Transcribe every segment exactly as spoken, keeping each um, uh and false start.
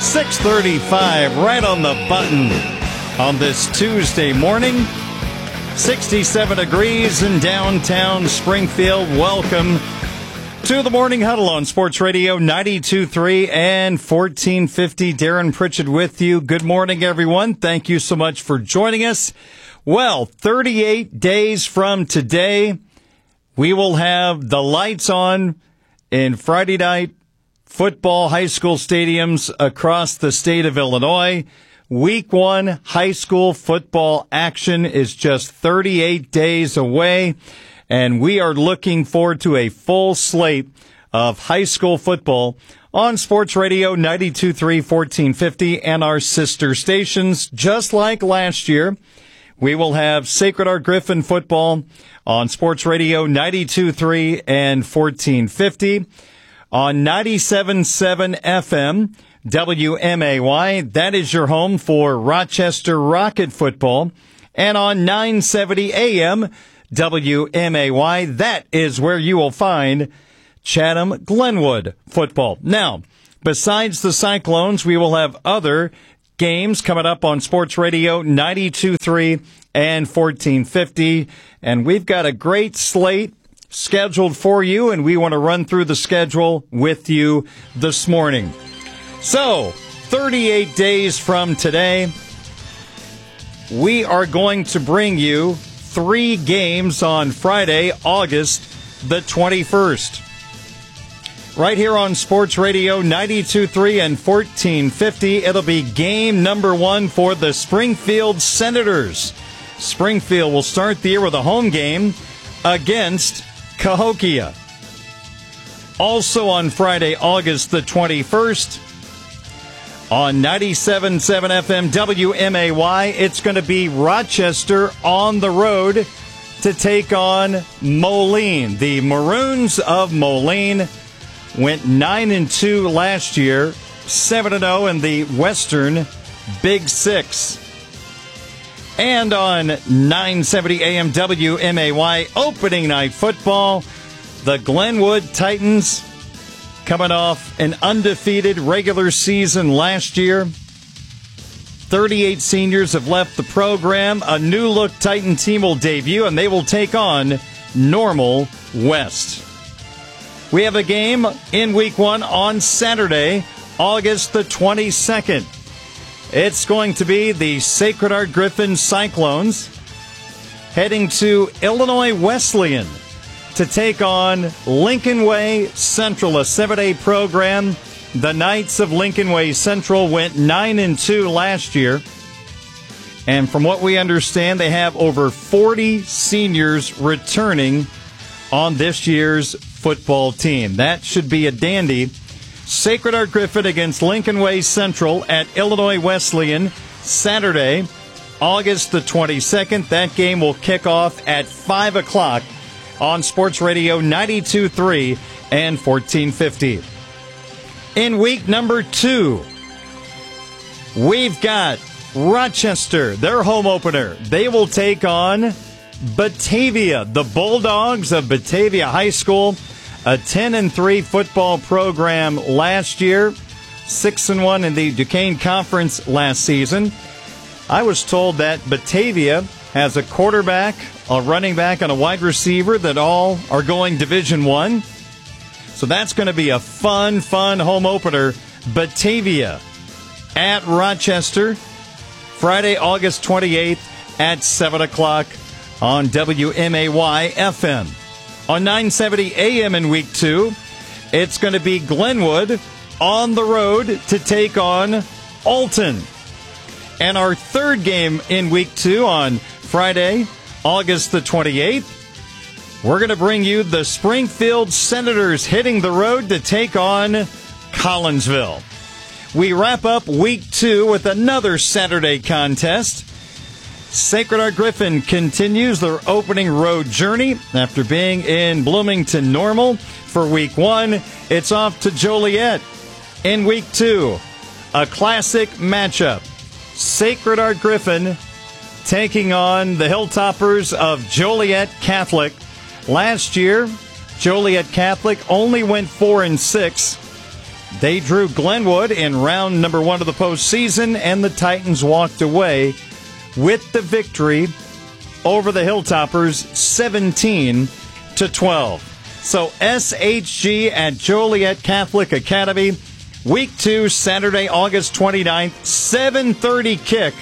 six thirty-five, right on the button on this Tuesday morning. sixty-seven degrees in downtown Springfield. Welcome to the Morning Huddle on Sports Radio ninety-two point three and fourteen fifty. Darren Pritchett with you. Good morning, everyone. Thank you so much for joining us. Well, thirty-eight days from today, we will have the lights on in Friday night football high school stadiums across the state of Illinois. Week one high school football action is just thirty-eight days away, and we are looking forward to a full slate of high school football on Sports Radio ninety-two point three, fourteen fifty, and our sister stations. Just like last year, we will have Sacred Heart Griffin football on Sports Radio ninety-two point three and fourteen fifty. On ninety-seven point seven F M, W M A Y, that is your home for Rochester Rocket football. And on nine seventy A M, W M A Y, that is where you will find Chatham Glenwood football. Now, besides the Cyclones, we will have other games coming up on Sports Radio ninety-two point three and fourteen fifty. And we've got a great slate scheduled for you, and we want to run through the schedule with you this morning. So, thirty-eight days from today, we are going to bring you three games on Friday, August the twenty-first. Right here on Sports Radio ninety-two point three and fourteen fifty, it'll be game number one for the Springfield Senators. Springfield will start the year with a home game against Cahokia. Also on Friday, August the twenty-first, on ninety-seven point seven F M W M A Y, it's going to be Rochester on the road to take on Moline. The Maroons of Moline went nine and two last year, seven and oh in the Western Big Six. And on nine seventy A M W M A Y, opening night football, the Glenwood Titans coming off an undefeated regular season last year. thirty-eight seniors have left the program. A new-look Titan team will debut, and they will take on Normal West. We have a game in week one on Saturday, August the twenty-second. It's going to be the Sacred Heart Griffin Cyclones heading to Illinois Wesleyan to take on Lincoln Way Central, a seven A program. The Knights of Lincoln Way Central went nine and two last year. And from what we understand, they have over forty seniors returning on this year's football team. That should be a dandy. Sacred Heart Griffin against Lincoln Way Central at Illinois Wesleyan Saturday, August the twenty-second. That game will kick off at five o'clock on Sports Radio ninety-two point three and fourteen fifty. In week number two, we've got Rochester, their home opener. They will take on Batavia, the Bulldogs of Batavia High School. A ten and three football program last year, six and one in the Duquesne Conference last season. I was told that Batavia has a quarterback, a running back, and a wide receiver that all are going Division One. So that's going to be a fun, fun home opener. Batavia at Rochester, Friday, August twenty-eighth at seven o'clock on W M A Y F M. On nine seventy A M in week two, it's going to be Glenwood on the road to take on Alton. And our third game in week two on Friday, August the twenty-eighth, we're going to bring you the Springfield Senators hitting the road to take on Collinsville. We wrap up week two with another Saturday contest. Sacred Heart Griffin continues their opening road journey after being in Bloomington Normal for week one. It's off to Joliet in week two. A classic matchup. Sacred Heart Griffin taking on the Hilltoppers of Joliet Catholic. Last year, Joliet Catholic only went four and six. They drew Glenwood in round number one of the postseason, and the Titans walked away with the victory over the Hilltoppers, seventeen to twelve. So S H G at Joliet Catholic Academy, week two, Saturday, August twenty-ninth, seven thirty kick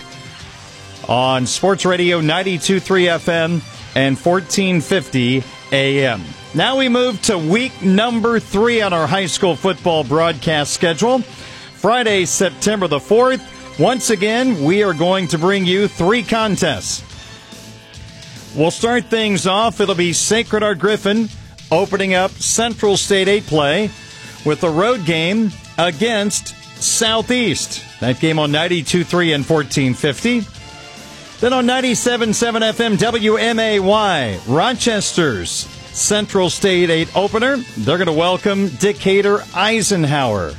on Sports Radio ninety-two point three F M and fourteen fifty A M. Now we move to week number three on our high school football broadcast schedule. Friday, September the fourth. Once again, we are going to bring you three contests. We'll start things off. It'll be Sacred Heart Griffin opening up Central State eight play with a road game against Southeast. That game on ninety-two point three and fourteen fifty. Then on ninety-seven point seven F M W M A Y, Rochester's Central State eight opener. They're going to welcome Decatur Eisenhower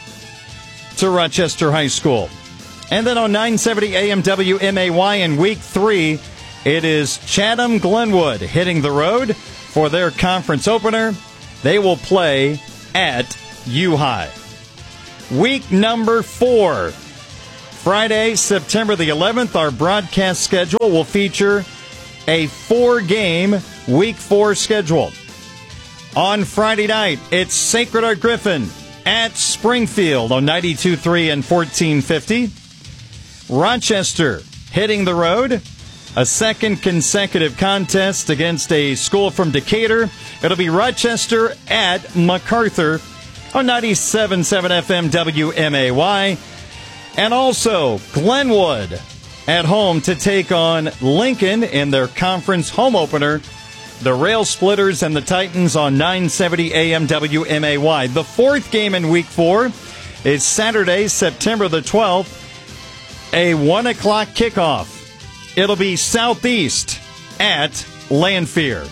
to Rochester High School. And then on nine seventy A M W M A Y in week three, it is Chatham Glenwood hitting the road for their conference opener. They will play at U-High. Week number four, Friday, September the eleventh, our broadcast schedule will feature a four-game week four schedule. On Friday night, it's Sacred Heart Griffin at Springfield on ninety-two point three and fourteen fifty. Rochester hitting the road. A second consecutive contest against a school from Decatur. It'll be Rochester at MacArthur on ninety-seven point seven F M W M A Y. And also Glenwood at home to take on Lincoln in their conference home opener. The Rail Splitters and the Titans on nine seventy A M W M A Y. The fourth game in week four is Saturday, September the twelfth. A one o'clock kickoff. It'll be Southeast at Lanphier.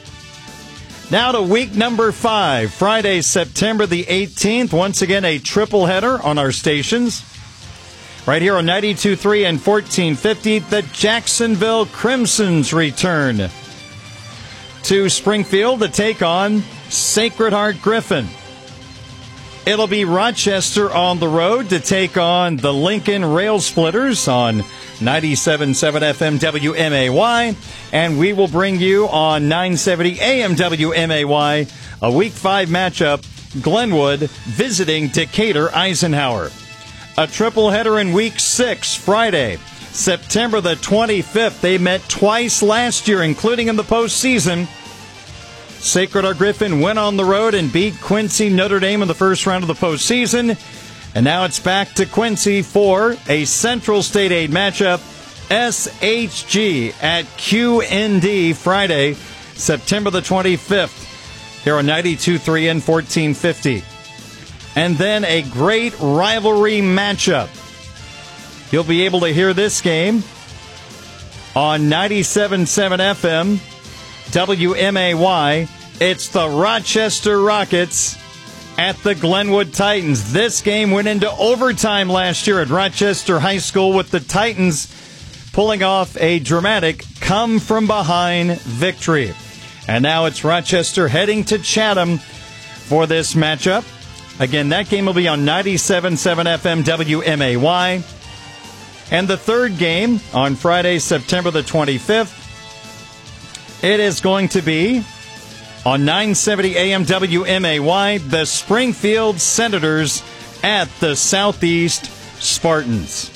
Now to week number five, Friday, September the eighteenth. Once again, a triple header on our stations. Right here on ninety-two point three and fourteen fifty, the Jacksonville Crimsons return to Springfield to take on Sacred Heart Griffin. It'll be Rochester on the road to take on the Lincoln Rail Splitters on ninety-seven point seven F M W M A Y. And we will bring you on nine seventy A M W M A Y a week five matchup, Glenwood visiting Decatur Eisenhower. A triple header in week six, Friday, September the twenty-fifth. They met twice last year, including in the postseason. Sacred Heart Griffin went on the road and beat Quincy Notre Dame in the first round of the postseason. And now it's back to Quincy for a Central State eight matchup. S H G at Q N D Friday, September the twenty-fifth. Here on ninety-two point three and fourteen fifty. And then a great rivalry matchup. You'll be able to hear this game on ninety-seven point seven F M W M A Y. It's the Rochester Rockets at the Glenwood Titans. This game went into overtime last year at Rochester High School with the Titans pulling off a dramatic come-from-behind victory. And now it's Rochester heading to Chatham for this matchup. Again, that game will be on ninety-seven point seven F M W M A Y. And the third game on Friday, September the twenty-fifth, it is going to be on nine seventy A M W M A Y, the Springfield Senators at the Southeast Spartans.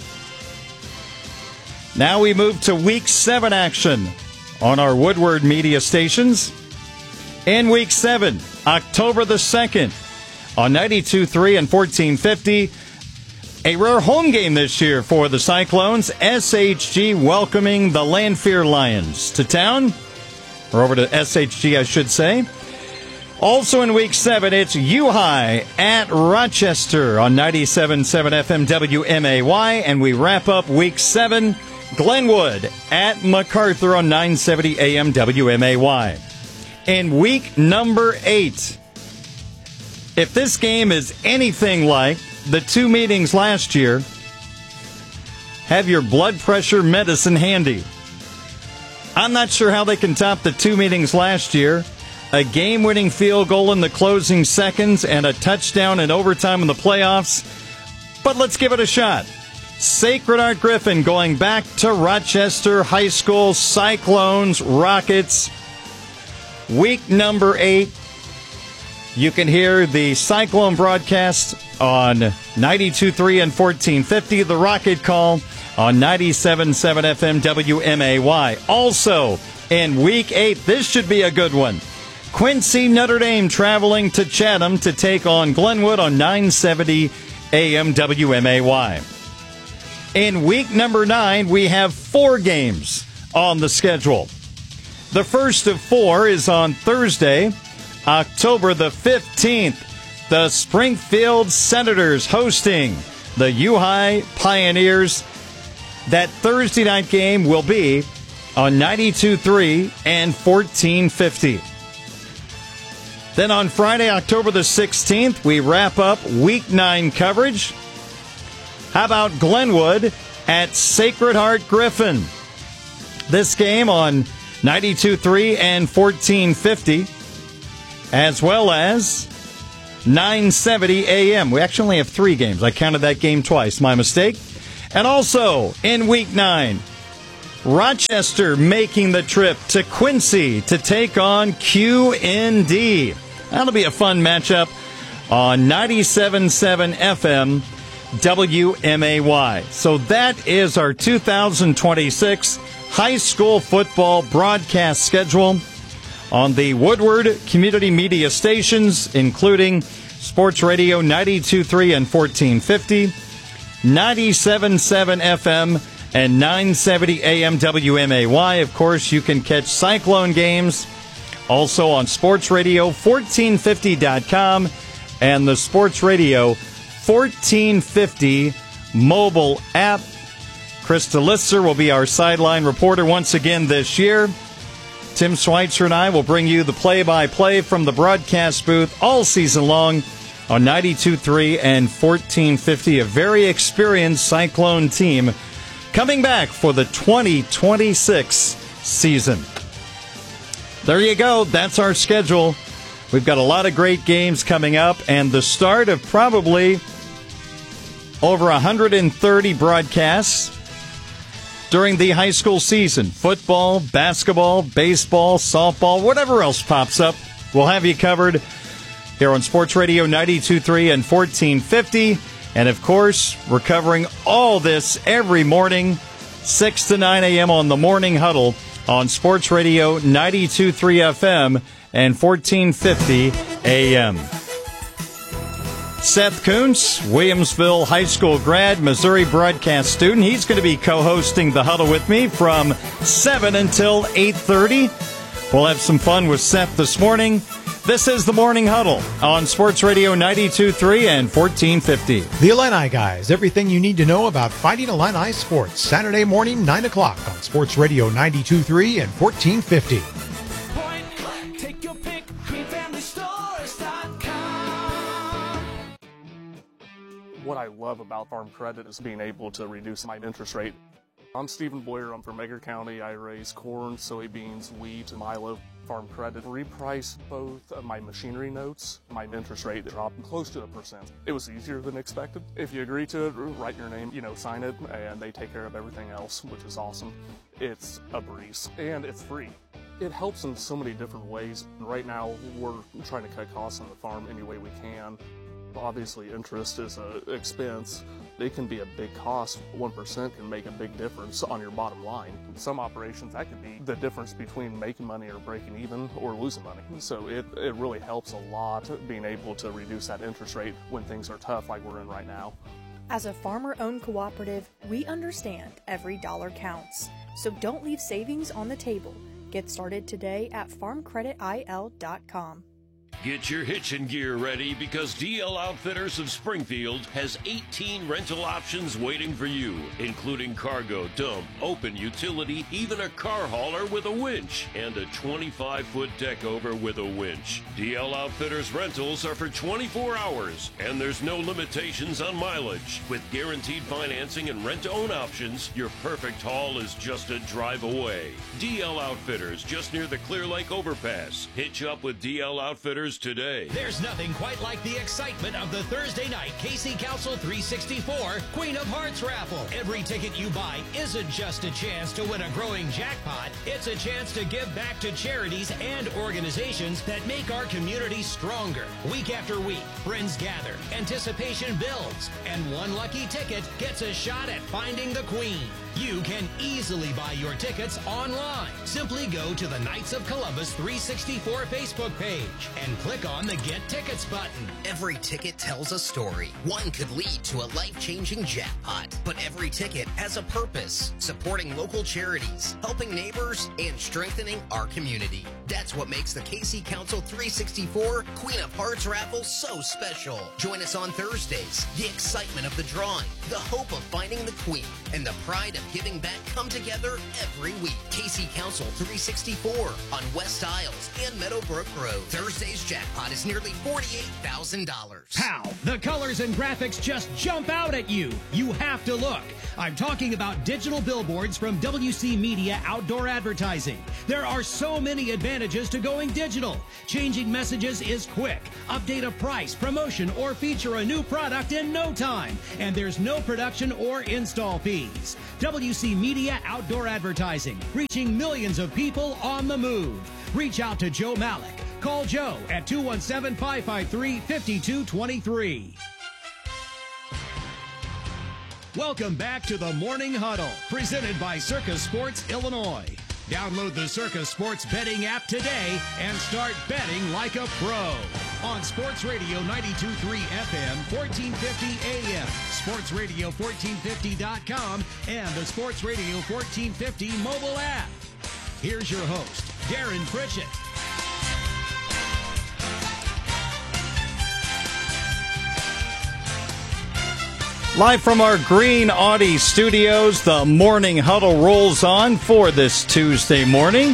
Now we move to week seven action on our Woodward media stations. In week seven, October the second, on ninety-two point three and fourteen fifty, a rare home game this year for the Cyclones. S H G welcoming the Lanphier Lions to town. Or over to S H G, I should say. Also in week seven, it's U-High at Rochester on ninety-seven point seven F M W M A Y. And we wrap up week seven, Glenwood at MacArthur on nine seventy A M W M A Y. In week number eight, if this game is anything like the two meetings last year, have your blood pressure medicine handy. I'm not sure how they can top the two meetings last year. a game-winning field goal in the closing seconds, and a touchdown in overtime in the playoffs. But let's give it a shot. Sacred Heart Griffin going back to Rochester High School. Cyclones, Rockets. Week number eight. You can hear the Cyclone broadcast on ninety-two point three and fourteen fifty. The Rocket Call on ninety-seven point seven F M W M A Y. Also, in week eight, this should be a good one. Quincy Notre Dame traveling to Chatham to take on Glenwood on nine seventy A M W M A Y. In week number nine, we have four games on the schedule. The first of four is on Thursday, October the fifteenth. The Springfield Senators hosting the U-High Pioneers. That Thursday night game will be on ninety-two point three and fourteen fifty. Then on Friday, October the sixteenth, we wrap up week nine coverage. How about Glenwood at Sacred Heart Griffin? This game on ninety-two point three and fourteen fifty, as well as nine seventy A M. We actually only have three games. I counted that game twice. My mistake. And also, in week nine, Rochester making the trip to Quincy to take on Q N D. That'll be a fun matchup on ninety-seven point seven F M W M A Y. So that is our two thousand twenty-six high school football broadcast schedule on the Woodward Community Media stations, including Sports Radio ninety-two point three and fourteen fifty, ninety-seven point seven F M, and nine seventy A M W M A Y. Of course, you can catch Cyclone games also on Sports Radio fourteen fifty dot com and the Sports Radio fourteen fifty mobile app. Krista Lister will be our sideline reporter once again this year. Tim Schweitzer and I will bring you the play-by-play from the broadcast booth all season long on ninety-two point three and fourteen fifty. A very experienced Cyclone team coming back for the twenty twenty-six season. There you go. That's our schedule. We've got a lot of great games coming up, and the start of probably over one hundred thirty broadcasts during the high school season. Football, basketball, baseball, softball, whatever else pops up, we'll have you covered here on Sports Radio ninety-two point three and fourteen fifty. And, of course, we're covering all this every morning, six to nine A M on the Morning Huddle on Sports Radio ninety-two point three F M and fourteen fifty A M. Seth Kuntz, Williamsville High School grad, Missouri broadcast student. He's going to be co-hosting the Huddle with me from seven until eight thirty. We'll have some fun with Seth this morning. This is the Morning Huddle on Sports Radio ninety-two point three and fourteen fifty. The Illini Guys, everything you need to know about Fighting Illini sports. Saturday morning, nine o'clock on Sports Radio ninety-two point three and fourteen fifty. Point blank, take your pick, green family stores dot com. What I love about Farm Credit is being able to reduce my interest rate. I'm Stephen Boyer. I'm from Edgar County. I raise corn, soybeans, wheat, and milo. Farm Credit repriced both of my machinery notes. My interest rate dropped close to a percent. It was easier than expected. If you agree to it, write your name, you know, sign it, and they take care of everything else, which is awesome. It's a breeze, and it's free. It helps in so many different ways. Right now, we're trying to cut costs on the farm any way we can. Obviously, interest is an expense. It can be a big cost. one percent can make a big difference on your bottom line. In some operations, that could be the difference between making money or breaking even or losing money. So it, it really helps a lot being able to reduce that interest rate when things are tough like we're in right now. As a farmer-owned cooperative, we understand every dollar counts. So don't leave savings on the table. Get started today at farm credit I L dot com. Get your hitching gear ready because D L Outfitters of Springfield has eighteen rental options waiting for you, including cargo, dump, open utility, even a car hauler with a winch, and a twenty-five foot deck over with a winch. D L Outfitters rentals are for twenty-four hours, and there's no limitations on mileage. With guaranteed financing and rent-to-own options, your perfect haul is just a drive away. D L Outfitters, just near the Clear Lake Overpass. Hitch up with D L Outfitters today. There's nothing quite like the excitement of the Thursday night K C Council three sixty-four Queen of Hearts raffle. Every ticket you buy isn't just a chance to win a growing jackpot. It's a chance to give back to charities and organizations that make our community stronger. Week after week, friends gather, anticipation builds, and one lucky ticket gets a shot at finding the Queen. You can easily buy your tickets online. Simply go to the Knights of Columbus three sixty-four Facebook page and click on the Get Tickets button. Every ticket tells a story. One could lead to a life-changing jackpot. But every ticket has a purpose, supporting local charities, helping neighbors, and strengthening our community. That's what makes the K C Council three sixty-four Queen of Hearts raffle so special. Join us on Thursdays. The excitement of the drawing, the hope of finding the Queen, and the pride of giving back come together every week. K C Council three sixty-four on West Isles and Meadowbrook Road. Thursday's jackpot is nearly forty-eight thousand dollars. How? The colors and graphics just jump out at you. You have to look. I'm talking about digital billboards from W C Media Outdoor Advertising. There are so many advantages to going digital. Changing messages is quick. Update a price, promotion, or feature a new product in no time. And there's no production or install fees. W C Media Outdoor Advertising, reaching millions of people on the move. Reach out to Joe Malik. Call Joe at two one seven, five five three, five two two three. Welcome back to the Morning Huddle, presented by Circus Sports Illinois. Download the Circus Sports betting app today and start betting like a pro. On Sports Radio ninety-two point three F M, fourteen fifty A M, sports radio fourteen fifty dot com, and the Sports Radio fourteen fifty mobile app. Here's your host, Darren Pritchett. Live from our Green Audi studios, the Morning Huddle rolls on for this Tuesday morning.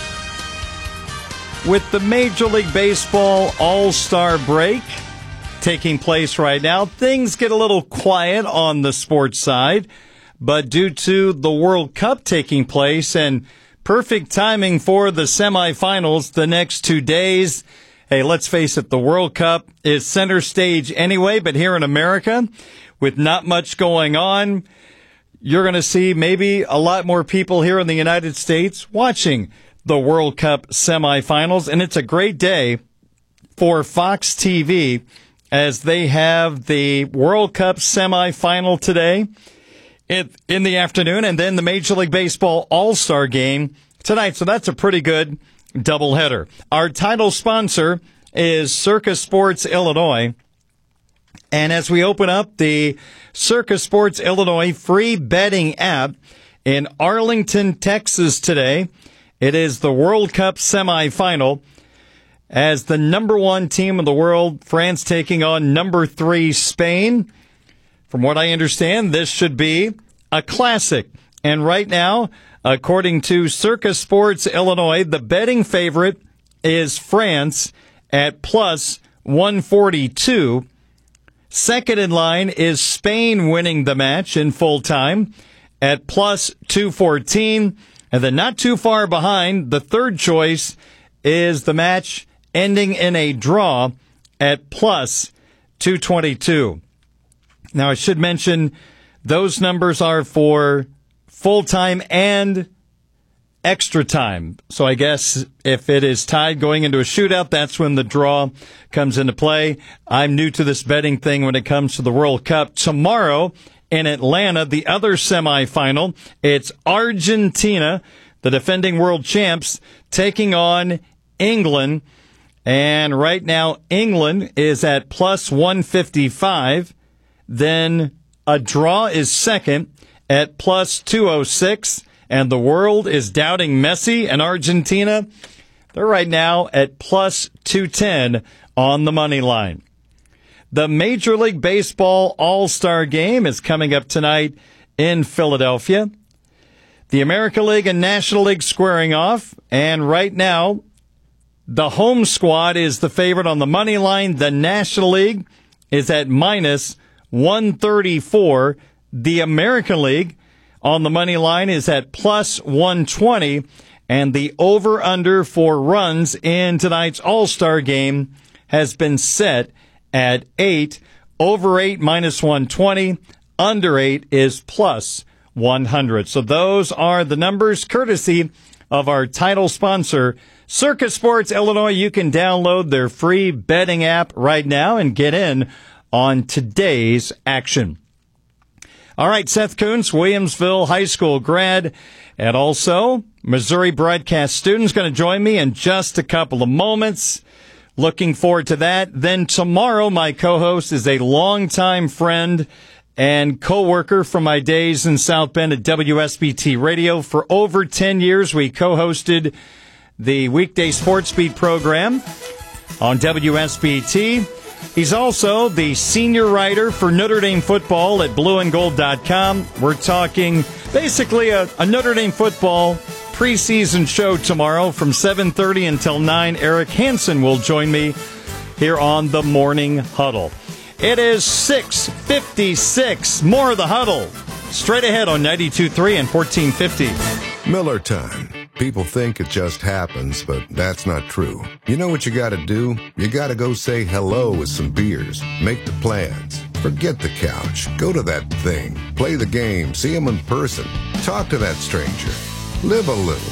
With the Major League Baseball All-Star break taking place right now, things get a little quiet on the sports side, but due to the World Cup taking place and perfect timing for the semifinals the next two days, hey, let's face it, the World Cup is center stage anyway, but here in America, with not much going on, you're going to see maybe a lot more people here in the United States watching the World Cup semifinals. And it's a great day for Fox T V as they have the World Cup semifinal today in the afternoon and then the Major League Baseball All-Star game tonight. So that's a pretty good doubleheader. Our title sponsor is Circus Sports Illinois. And as we open up the Circus Sports Illinois free betting app in Arlington, Texas today, it is the World Cup semifinal as the number one team in the world, France taking on number three Spain. From what I understand, this should be a classic. And right now, according to Circus Sports Illinois, the betting favorite is France at plus one forty-two. Second in line is Spain winning the match in full time at plus two fourteen. And then not too far behind, the third choice is the match ending in a draw at plus two twenty-two. Now, I should mention those numbers are for full time and extra time. So I guess if it is tied going into a shootout, that's when the draw comes into play. I'm new to this betting thing when it comes to the World Cup. Tomorrow in Atlanta, the other semifinal, it's Argentina, the defending world champs, taking on England. And right now, England is at plus one fifty-five. Then a draw is second at plus two oh six. And the world is doubting Messi and Argentina. They're right now at plus two ten on the money line. The Major League Baseball All-Star Game is coming up tonight in Philadelphia. The American League and National League squaring off, and right now, the home squad is the favorite on the money line. The National League is at minus one thirty-four. The American League on the money line is at plus one twenty. And the over-under for runs in tonight's All-Star Game has been set at eight. Over eight, minus one twenty. Under eight is plus one hundred. So those are the numbers courtesy of our title sponsor, Circus Sports Illinois. You can download their free betting app right now and get in on today's action. All right, Seth Kuntz, Williamsville High School grad, and also Missouri broadcast student, is going to join me in just a couple of moments. Looking forward to that. Then tomorrow, my co-host is a longtime friend and co-worker from my days in South Bend at W S B T Radio. For over ten years, we co-hosted the weekday sports beat program on W S B T. He's also the senior writer for Notre Dame football at blue and gold dot com. We're talking basically a, a Notre Dame football preseason show tomorrow from seven thirty until nine. Eric Hansen will join me here on the Morning Huddle. It is six fifty-six. More of the Huddle straight ahead on ninety-two point three and fourteen fifty. Miller time. People think it just happens, but that's not true. You know what you gotta do? You gotta go say hello with some beers. Make the plans. Forget the couch. Go to that thing. Play the game. See them in person. Talk to that stranger. Live a little.